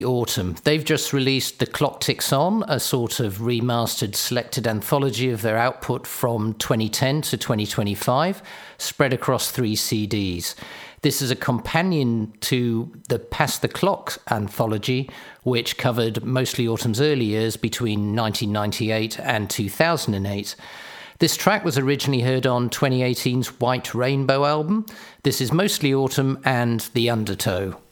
Autumn. They've just released The Clock Ticks On, a sort of remastered selected anthology of their output from 2010 to 2025, spread across 3 CDs. This is a companion to the Pass the Clock anthology, which covered mostly Autumn's early years between 1998 and 2008. This track was originally heard on 2018's White Rainbow album. This is mostly Autumn and The Undertow.